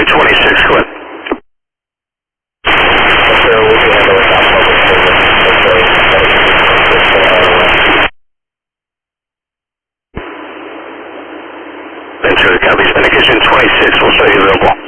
26, go ahead. Okay, we'll be handling that public service. Ventura, copy. Indication 26, we'll show you available.